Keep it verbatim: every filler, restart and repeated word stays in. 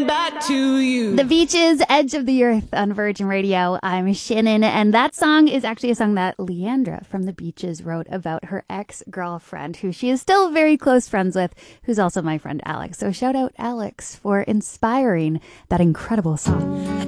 back to you. The Beaches, Edge of the Earth on Virgin Radio. I'm Shannon, and that song is actually a song that Leandra from The Beaches wrote about her ex-girlfriend, who she is still very close friends with, who's also my friend Alex. So shout out Alex for inspiring that incredible song.